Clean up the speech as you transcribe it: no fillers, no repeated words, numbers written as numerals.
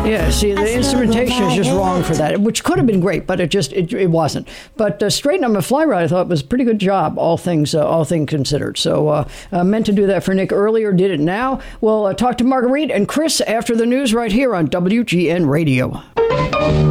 Yeah, see, the instrumentation is just wrong for that, which could have been great, but it wasn't. But Straighten Up a Fly Ride, I thought, was a pretty good job, all things considered. So meant to do that for Nick earlier, did it now. We'll talk to Marguerite and Chris after the news right here on WGN Radio.